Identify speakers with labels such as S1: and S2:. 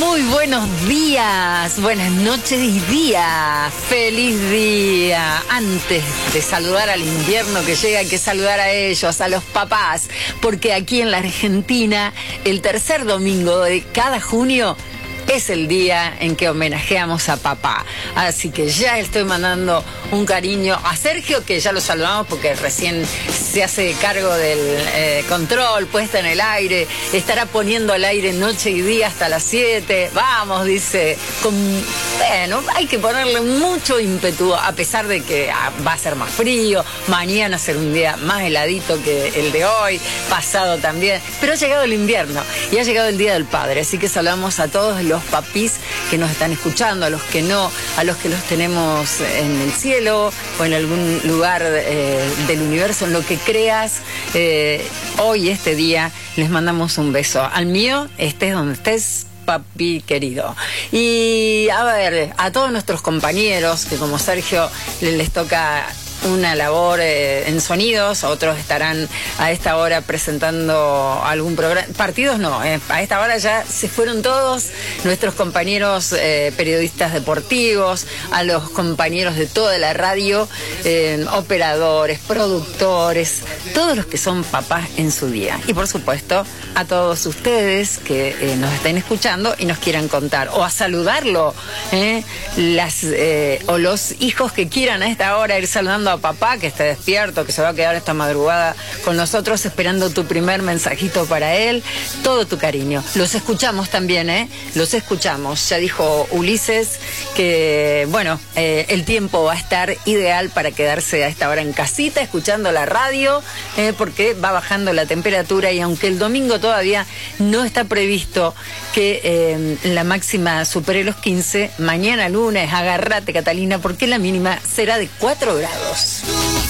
S1: Muy buenos días, buenas noches y día. Feliz día. Antes de saludar al invierno que llega, hay que saludar a ellos, a los papás, porque aquí en la Argentina, el tercer domingo de cada junio es el día en que homenajeamos a papá. Así que ya estoy mandando un cariño a Sergio, que ya lo saludamos porque recién se hace cargo del control, puesta en el aire. Estará poniendo al aire noche y día hasta las 7. Vamos, dice. Bueno, hay que ponerle mucho ímpetu, a pesar de que va a ser más frío. Mañana será un día más heladito que el de hoy. Pasado también. Pero ha llegado el invierno y ha llegado el Día del Padre. Así que saludamos a todos los papis que nos están escuchando, a los que no, a los que los tenemos en el cielo o en algún lugar del universo, en lo que creas. Hoy, este día, les mandamos un beso. Al mío, estés donde estés, papi querido. Y a ver, a todos nuestros compañeros, que como Sergio les toca una labor en sonidos, otros estarán a esta hora presentando algún programa. Partidos no, a esta hora ya se fueron todos nuestros compañeros periodistas deportivos, a los compañeros de toda la radio, operadores, productores, todos los que son papás en su día. Y por supuesto, a todos ustedes que nos estén escuchando y nos quieran contar, o a saludarlo, o los hijos que quieran a esta hora ir saludando a papá, que esté despierto, que se va a quedar esta madrugada con nosotros esperando tu primer mensajito para él. Todo tu cariño. Los escuchamos también, los escuchamos. Ya dijo Ulises que, bueno, el tiempo va a estar ideal para quedarse a esta hora en casita, escuchando la radio, porque va bajando la temperatura, y aunque el domingo todavía no está previsto que la máxima supere los 15, mañana lunes, agárrate, Catalina, porque la mínima será de 4 grados.